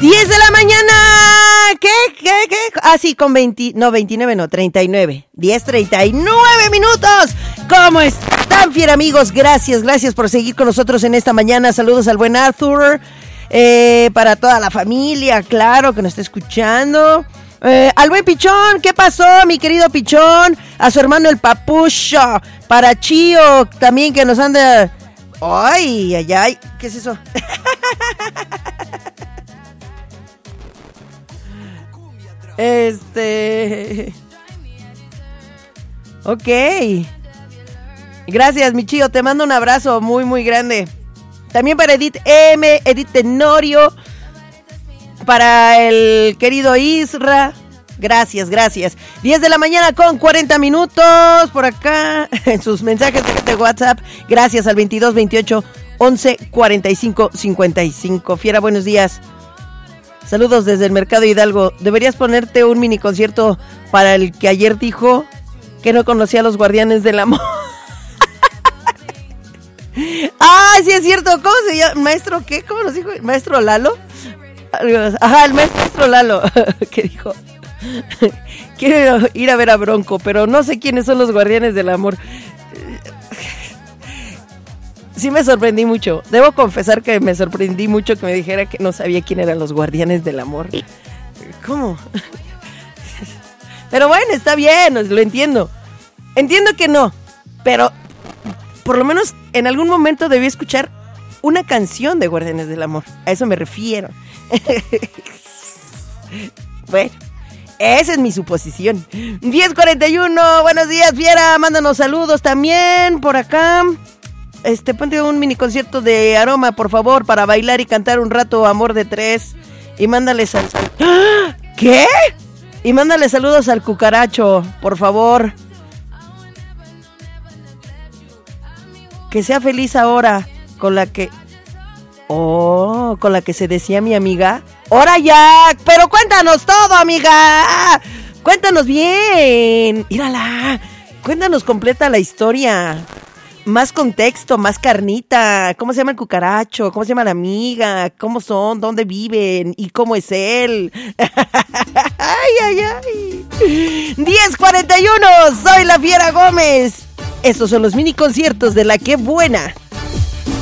10 de la mañana. ¿Qué? Ah, sí, con 29, no, 39. 10:39 minutos. ¿Cómo están, fiera amigos? Gracias por seguir con nosotros en esta mañana. Saludos al buen Arthur. Para toda la familia, claro, que nos está escuchando. Al buen Pichón, ¿qué pasó, mi querido Pichón? A su hermano el Papucho. Para Chío, también que nos anda... Ay, ¿qué es eso? Ok. Gracias, mi Chío, te mando un abrazo muy, muy grande. También para Edith M, Edith Tenorio, para el querido Isra. Gracias. 10 de la mañana con 40 minutos por acá en sus mensajes de WhatsApp. Gracias al 22 28 11 45 55. Fiera, buenos días. Saludos desde el Mercado Hidalgo. Deberías ponerte un mini concierto para el que ayer dijo que no conocía a los Guardianes del Amor. Ah, sí es cierto. ¿Cómo se llama? ¿Maestro qué? ¿Cómo nos dijo? ¿Maestro Lalo? Ajá, el maestro Lalo. Que dijo: quiero ir a ver a Bronco, pero no sé quiénes son los Guardianes del Amor. Sí me sorprendí mucho. Debo confesar que me sorprendí mucho que me dijera que no sabía quién eran los Guardianes del Amor. ¿Cómo? Pero bueno, está bien, lo entiendo. Entiendo que no, pero por lo menos en algún momento debí escuchar una canción de Guardianes del Amor. A eso me refiero. Bueno, esa es mi suposición. 10:41, buenos días, Fiera. Mándanos saludos también por acá. Ponte un mini concierto de Aroma, por favor, para bailar y cantar un rato Amor de Tres. Y mándale ¿Ah? ¿Qué? Y mándale saludos al Cucaracho, por favor. Que sea feliz ahora, con la que se decía mi amiga. ¡Hora ya! ¡Pero cuéntanos todo, amiga! ¡Cuéntanos bien! ¡Mírala! Cuéntanos completa la historia. Más contexto, más carnita. ¿Cómo se llama el cucaracho? ¿Cómo se llama la amiga? ¿Cómo son? ¿Dónde viven? ¿Y cómo es él? ¡Ay! 10:41, soy la Fiera Gómez. Estos son los mini conciertos de La Qué Buena.